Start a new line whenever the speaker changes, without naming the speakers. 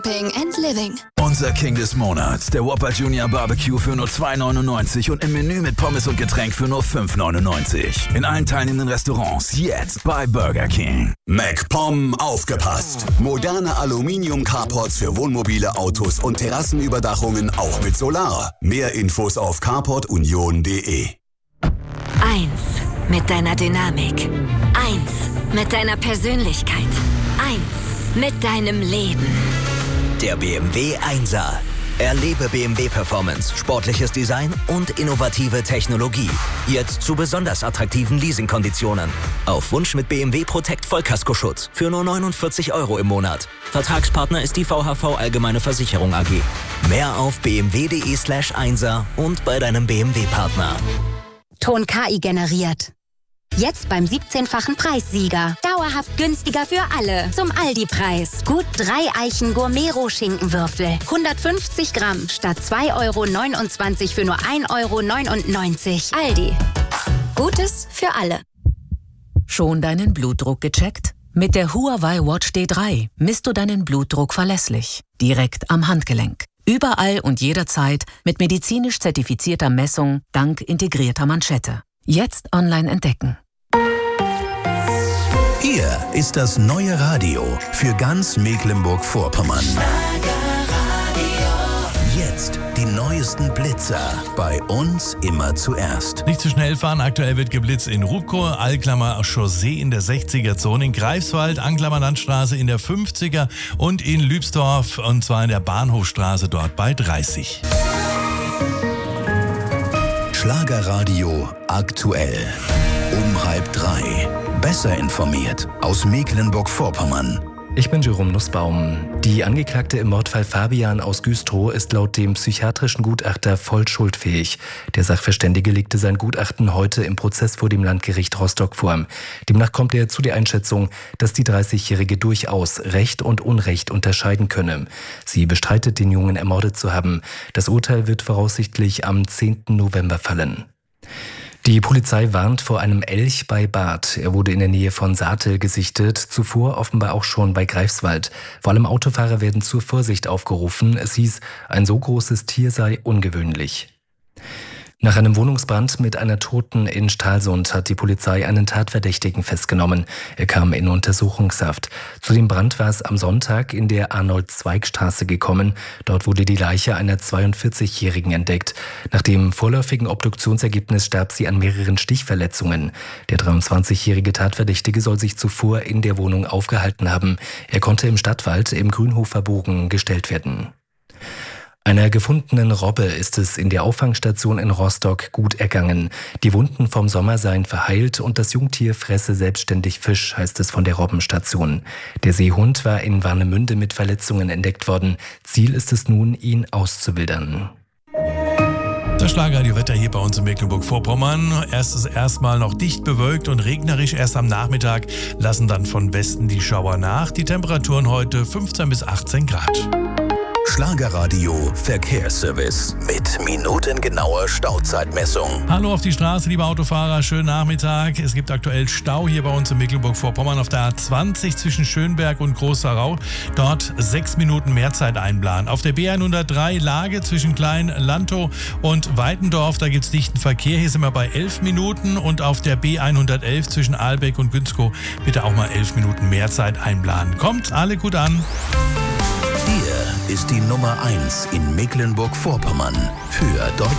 and Living.
Unser King des Monats, der Whopper Junior Barbecue für nur $2,99 und im Menü mit Pommes und Getränk für nur $5,99. In allen teilnehmenden Restaurants jetzt bei Burger King.
MacPom aufgepasst! Moderne Aluminium-Carports für Wohnmobile, Autos und Terrassenüberdachungen auch mit Solar. Mehr Infos auf carportunion.de.
1 mit deiner Dynamik. 1 mit deiner Persönlichkeit. 1 mit deinem Leben.
Der BMW 1er. Erlebe BMW Performance, sportliches Design und innovative Technologie. Jetzt zu besonders attraktiven Leasingkonditionen. Auf Wunsch mit BMW Protect Vollkaskoschutz für nur €49 im Monat. Vertragspartner ist die VHV Allgemeine Versicherung AG. Mehr auf bmw.de/1er und bei deinem BMW-Partner.
Ton KI generiert. Jetzt beim 17-fachen Preissieger. Dauerhaft günstiger für alle. Zum Aldi-Preis. Gut 3 Eichen Gourmet-Rohschinkenwürfel. 150 Gramm statt €2,29 für nur €1,99. Aldi. Gutes für alle.
Schon deinen Blutdruck gecheckt? Mit der Huawei Watch D3 misst du deinen Blutdruck verlässlich. Direkt am Handgelenk. Überall und jederzeit mit medizinisch zertifizierter Messung dank integrierter Manschette. Jetzt online entdecken.
Hier ist das neue Radio für ganz Mecklenburg-Vorpommern. Jetzt die neuesten Blitzer. Bei uns immer zuerst.
Nicht zu schnell fahren. Aktuell wird geblitzt in Rubkow, Allklammer Chaussee in der 60er-Zone, in Greifswald, Anklammer Landstraße in der 50er und in Lübsdorf, und zwar in der Bahnhofstraße dort bei 30.
Schlagerradio aktuell. Um 2:30. Besser informiert aus Mecklenburg-Vorpommern.
Ich bin Jerome Nussbaum. Die Angeklagte im Mordfall Fabian aus Güstrow ist laut dem psychiatrischen Gutachter voll schuldfähig. Der Sachverständige legte sein Gutachten heute im Prozess vor dem Landgericht Rostock vor. Demnach kommt er zu der Einschätzung, dass die 30-Jährige durchaus Recht und Unrecht unterscheiden könne. Sie bestreitet, den Jungen ermordet zu haben. Das Urteil wird voraussichtlich am 10. November fallen. Die Polizei warnt vor einem Elch bei Barth. Er wurde in der Nähe von Saatel gesichtet, zuvor offenbar auch schon bei Greifswald. Vor allem Autofahrer werden zur Vorsicht aufgerufen. Es hieß, ein so großes Tier sei ungewöhnlich. Nach einem Wohnungsbrand mit einer Toten in Stralsund hat die Polizei einen Tatverdächtigen festgenommen. Er kam in Untersuchungshaft. Zu dem Brand war es am Sonntag in der Arnold-Zweig-Straße gekommen. Dort wurde die Leiche einer 42-Jährigen entdeckt. Nach dem vorläufigen Obduktionsergebnis starb sie an mehreren Stichverletzungen. Der 23-jährige Tatverdächtige soll sich zuvor in der Wohnung aufgehalten haben. Er konnte im Stadtwald im Grünhofer Bogen gestellt werden. Einer gefundenen Robbe ist es in der Auffangstation in Rostock gut ergangen. Die Wunden vom Sommer seien verheilt und das Jungtier fresse selbstständig Fisch, heißt es von der Robbenstation. Der Seehund war in Warnemünde mit Verletzungen entdeckt worden. Ziel ist es nun, ihn auszuwildern.
Das Schlagerradiowetter hier bei uns in Mecklenburg-Vorpommern. Erstmal noch dicht bewölkt und regnerisch. Erst am Nachmittag lassen dann von Westen die Schauer nach. Die Temperaturen heute 15 bis 18 Grad.
Schlagerradio Verkehrsservice mit minutengenauer Stauzeitmessung.
Hallo auf die Straße, liebe Autofahrer, schönen Nachmittag. Es gibt aktuell Stau hier bei uns in Mecklenburg-Vorpommern auf der A20 zwischen Schönberg und Großarau. Dort 6 Minuten Mehrzeit einplanen. Auf der B103 Lage zwischen Klein-Lantow und Weitendorf, da gibt es dichten Verkehr. Hier sind wir bei 11 Minuten. Und auf der B111 zwischen Ahlbeck und Günzkow bitte auch mal 11 Minuten Mehrzeit einplanen. Kommt alle gut an.
Hier ist die Nummer 1 in Mecklenburg-Vorpommern für Deutschland.